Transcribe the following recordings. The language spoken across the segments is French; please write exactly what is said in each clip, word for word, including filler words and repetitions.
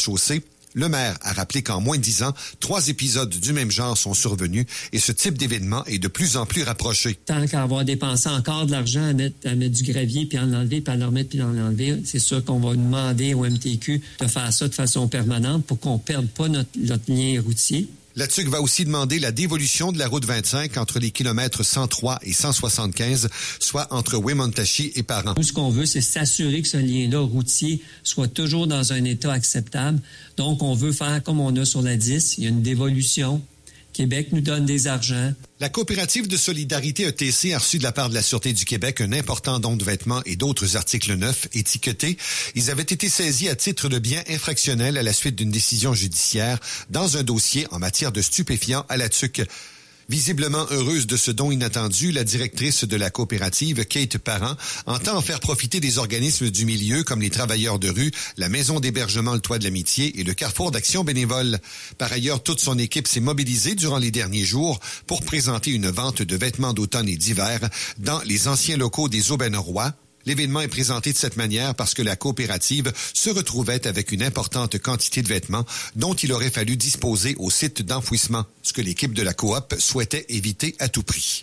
chaussée. Le maire a rappelé qu'en moins de dix ans, trois épisodes du même genre sont survenus et ce type d'événement est de plus en plus rapproché. Tant qu'à avoir dépensé encore de l'argent à mettre, à mettre du gravier, puis à en enlever, puis à le remettre, puis à en enlever, c'est sûr qu'on va demander au M T Q de faire ça de façon permanente pour qu'on ne perde pas notre, notre lien routier. La T U Q va aussi demander la dévolution de la route vingt-cinq entre les kilomètres cent trois et cent soixante-quinze, soit entre Wemotaci et Parent. Nous, ce qu'on veut, c'est s'assurer que ce lien-là routier soit toujours dans un état acceptable. Donc, on veut faire comme on a sur la dix. Il y a une dévolution. Québec nous donne des argents. La coopérative de solidarité E T C a reçu de la part de la Sûreté du Québec un important don de vêtements et d'autres articles neufs étiquetés. Ils avaient été saisis à titre de biens infractionnels à la suite d'une décision judiciaire dans un dossier en matière de stupéfiants à la T U Q. Visiblement heureuse de ce don inattendu, la directrice de la coopérative, Kate Parent, entend en faire profiter des organismes du milieu comme les Travailleurs de rue, la Maison d'hébergement Le Toit de l'Amitié et le Carrefour d'Action bénévole. Par ailleurs, toute son équipe s'est mobilisée durant les derniers jours pour présenter une vente de vêtements d'automne et d'hiver dans les anciens locaux des Aubainerois. L'événement est présenté de cette manière parce que la coopérative se retrouvait avec une importante quantité de vêtements dont il aurait fallu disposer au site d'enfouissement, ce que l'équipe de la coop souhaitait éviter à tout prix.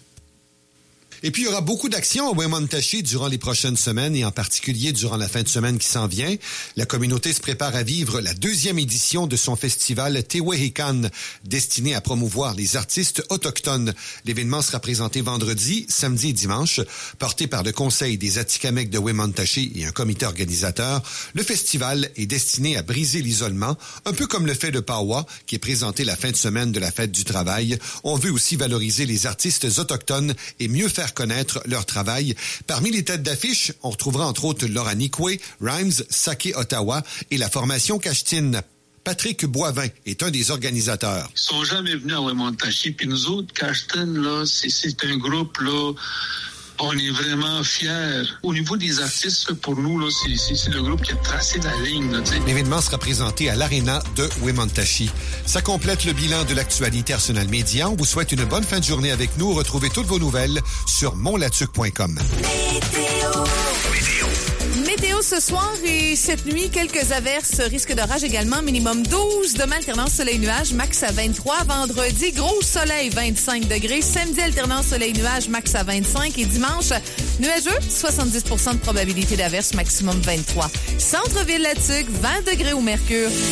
Et puis, il y aura beaucoup d'actions à Wemotaci durant les prochaines semaines et en particulier durant la fin de semaine qui s'en vient. La communauté se prépare à vivre la deuxième édition de son festival Tewehikan, destiné à promouvoir les artistes autochtones. L'événement sera présenté vendredi, samedi et dimanche. Porté par le Conseil des Atikamekw de Wemotaci et un comité organisateur, le festival est destiné à briser l'isolement, un peu comme le fait de Pawa, qui est présenté la fin de semaine de la Fête du Travail. On veut aussi valoriser les artistes autochtones et mieux faire connaître leur travail. Parmi les têtes d'affiche, on retrouvera entre autres Laura Nikwe, Rhymes, Sake Ottawa et la formation Kashtine. Patrick Boivin est un des organisateurs. Ils sont jamais venus à Wemotaci, puis nous autres, Kashtine, là, c'est, c'est un groupe, là, on est vraiment fiers. Au niveau des artistes, pour nous, là, c'est, c'est, c'est le groupe qui a tracé la ligne. Là, l'événement sera présenté à l'Arena de Wemotaci. Ça complète le bilan de l'actualité Arsenal Média. On vous souhaite une bonne fin de journée avec nous. Retrouvez toutes vos nouvelles sur mon latuc point com. Météo. Météo. Météo ce soir et cette nuit, quelques averses, risque d'orage également, minimum douze. Demain, alternance soleil-nuage, max à vingt-trois. Vendredi, gros soleil, vingt-cinq degrés. Samedi, alternance soleil-nuage, max à vingt-cinq. Et dimanche, nuageux, soixante-dix pour cent de probabilité d'averse, maximum vingt-trois. Centre-ville La Tuque, vingt degrés au mercure.